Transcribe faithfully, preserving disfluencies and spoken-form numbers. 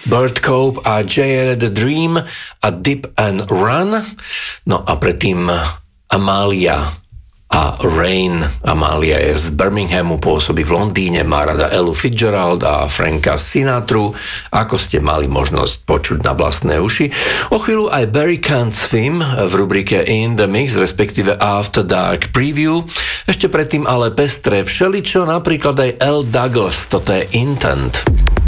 Bert Cope a J R The Dream a Dip and Run. No a predtým Amalia a Rain. Amalia je z Birminghamu, pôsobí v Londýne, má rada Elu Fitzgerald a Franka Sinatru, ako ste mali možnosť počuť na vlastné uši. O chvíľu aj Barry Can't Swim v rubrike In the Mix, respektíve After Dark Preview. Ešte predtým ale pestré všeličo, napríklad aj L. Douglas, toto je Intent.